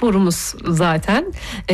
sporumuz zaten.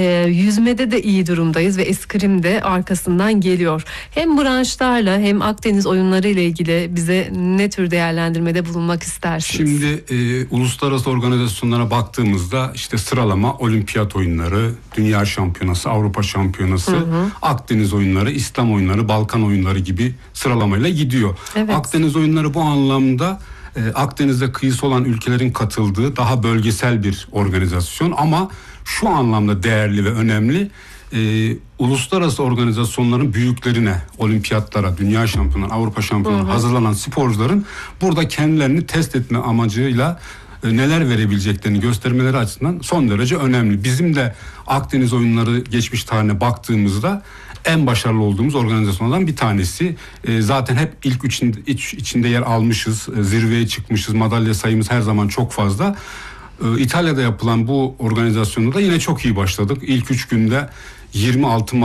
Yüzmede de iyi durumdayız ve eskrim de arkasından geliyor. Hem branşlarla hem Akdeniz oyunları ile ilgili bize ne tür değerlendirmede bulunmak istersiniz? Şimdi uluslararası organizasyonlara baktığımızda işte sıralama olimpiyat oyunları, dünya şampiyonası, Avrupa şampiyonası, Akdeniz oyunları, İslam oyunları, Balkan oyunları gibi sıralamayla gidiyor. Evet. Akdeniz oyunları bu anlamda Akdeniz'de kıyısı olan ülkelerin katıldığı daha bölgesel bir organizasyon ama şu anlamda değerli ve önemli. Uluslararası organizasyonların büyüklerine, olimpiyatlara, dünya şampiyonları, Avrupa şampiyonları hazırlanan sporcuların burada kendilerini test etme amacıyla neler verebileceklerini göstermeleri açısından son derece önemli. Bizim de Akdeniz oyunları geçmiş tarihine baktığımızda en başarılı olduğumuz organizasyonlardan bir tanesi. Zaten hep ilk içinde yer almışız, zirveye çıkmışız, madalya sayımız her zaman çok fazla. İtalya'da yapılan bu organizasyonda da yine çok iyi başladık. İlk 3 günde 20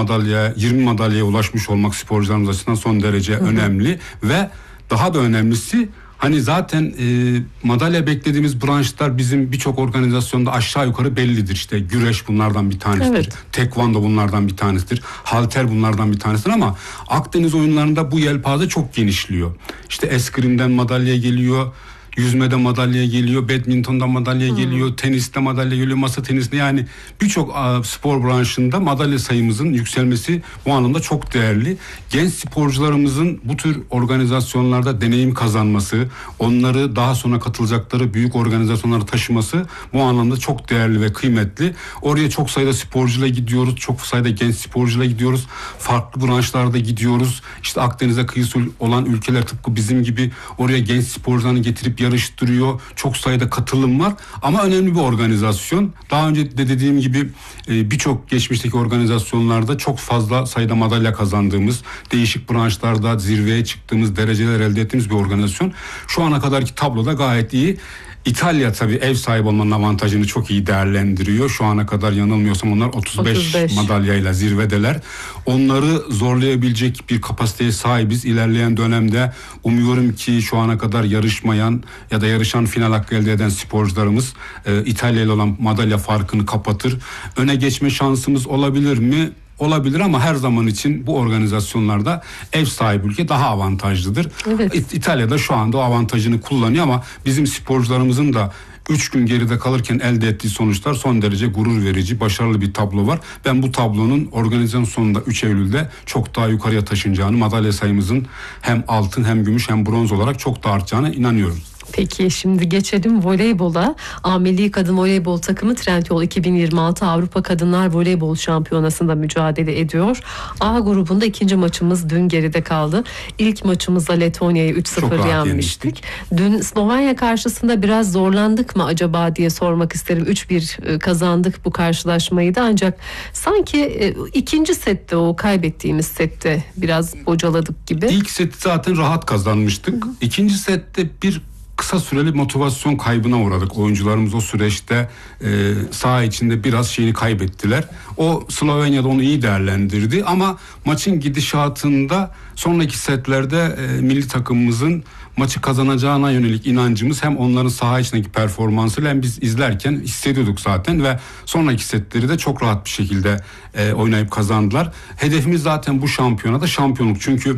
madalyaya ulaşmış olmak sporcularımız açısından son derece önemli ve daha da önemlisi hani zaten madalya beklediğimiz branşlar bizim birçok organizasyonda aşağı yukarı bellidir. İşte güreş bunlardan bir tanesidir. Evet. Tekvando bunlardan bir tanesidir. Halter bunlardan bir tanesidir ama Akdeniz oyunlarında bu yelpaze çok genişliyor. İşte eskrimden madalya geliyor. Yüzmede madalya geliyor, badmintonda madalya geliyor, teniste madalya geliyor, masa tenisinde, yani birçok spor branşında madalya sayımızın yükselmesi bu anlamda çok değerli. Genç sporcularımızın bu tür organizasyonlarda deneyim kazanması, onları daha sonra katılacakları büyük organizasyonlara taşıması bu anlamda çok değerli ve kıymetli. Oraya çok sayıda sporcuyla gidiyoruz, çok sayıda genç sporcuyla gidiyoruz, farklı branşlarda gidiyoruz. İşte Akdeniz'e kıyısı olan ülkeler tıpkı bizim gibi oraya genç sporcularını getirip yarıştırıyor. Çok sayıda katılım var ama önemli bir organizasyon. Daha önce de dediğim gibi birçok geçmişteki organizasyonlarda çok fazla sayıda madalya kazandığımız, değişik branşlarda zirveye çıktığımız, dereceler elde ettiğimiz bir organizasyon. Şu ana kadarki tabloda gayet iyi. İtalya tabii ev sahibi olmanın avantajını çok iyi değerlendiriyor. Şu ana kadar yanılmıyorsam onlar 35 madalyayla zirvedeler. Onları zorlayabilecek bir kapasiteye sahibiz. İlerleyen dönemde umuyorum ki şu ana kadar yarışmayan ya da yarışan final hakkı elde eden sporcularımız İtalya ile olan madalya farkını kapatır. Öne geçme şansımız olabilir mi? Olabilir ama her zaman için bu organizasyonlarda ev sahibi ülke daha avantajlıdır. Evet. İtalya'da şu anda o avantajını kullanıyor ama bizim sporcularımızın da 3 gün geride kalırken elde ettiği sonuçlar son derece gurur verici, başarılı bir tablo var. Ben bu tablonun organizasyon sonunda 3 Eylül'de çok daha yukarıya taşınacağını, madalya sayımızın hem altın hem gümüş hem bronz olarak çok daha artacağına inanıyoruz. Peki şimdi geçelim voleybola. A-Milli Kadın Voleybol takımı Trendyol 2026 Avrupa Kadınlar Voleybol Şampiyonası'nda mücadele ediyor. A grubunda ikinci maçımız dün geride kaldı. İlk maçımızda Letonya'yı 3-0 yenmiştik. Dün Slovenya karşısında biraz zorlandık mı acaba diye sormak isterim. 3-1 kazandık bu karşılaşmayı da, ancak sanki ikinci sette, o kaybettiğimiz sette biraz bocaladık gibi. İlk seti zaten rahat kazanmıştık. İkinci sette bir kısa süreli motivasyon kaybına uğradık. Oyuncularımız o süreçte saha içinde biraz şeyini kaybettiler. O Slovenya'da onu iyi değerlendirdi ama maçın gidişatında sonraki setlerde milli takımımızın maçı kazanacağına yönelik inancımız, hem onların saha içindeki performansıyla hem biz izlerken hissediyorduk zaten ve sonraki setleri de çok rahat bir şekilde oynayıp kazandılar. Hedefimiz zaten bu şampiyonada şampiyonluk. Çünkü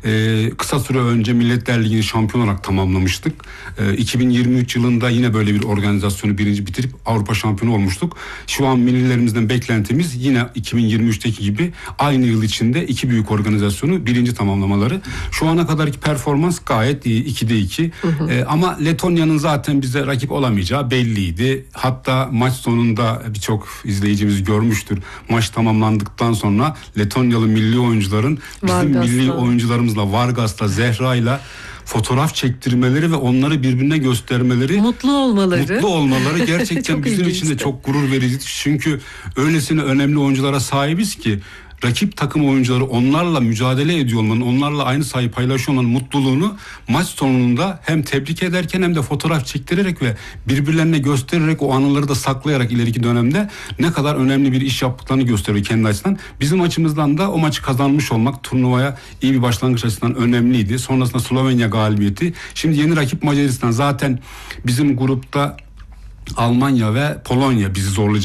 kısa süre önce Milletler Ligi'ni şampiyon olarak tamamlamıştık. 2023 yılında yine böyle bir organizasyonu birinci bitirip Avrupa şampiyonu olmuştuk. Şu an millilerimizden beklentimiz yine 2023'teki gibi aynı yıl içinde iki büyük organizasyonu birinci tamamlamaları. Şu ana kadarki performans gayet iyi. 2'de 2. Ama Letonya'nın zaten bize rakip olamayacağı belliydi. Hatta maç sonunda birçok izleyicimiz görmüştür. Maç tamamlandıktan sonra Letonyalı milli oyuncuların bizim milli oyuncularımızla, Vargas'la, Zehra'yla fotoğraf çektirmeleri ve onları birbirine göstermeleri, mutlu olmaları gerçekten bizim için de çok gurur verici. Çünkü öylesine önemli oyunculara sahibiz ki rakip takım oyuncuları onlarla mücadele ediyor olmanın, onlarla aynı sahayı paylaşıyor olmanın mutluluğunu maç sonunda hem tebrik ederken hem de fotoğraf çektirerek ve birbirlerine göstererek, o anıları da saklayarak ileriki dönemde ne kadar önemli bir iş yaptıklarını gösteriyor kendi açısından. Bizim açımızdan da o maçı kazanmış olmak turnuvaya iyi bir başlangıç açısından önemliydi. Sonrasında Slovenya galibiyeti. Şimdi yeni rakip Macaristan. Zaten bizim grupta Almanya ve Polonya bizi zorlayacak.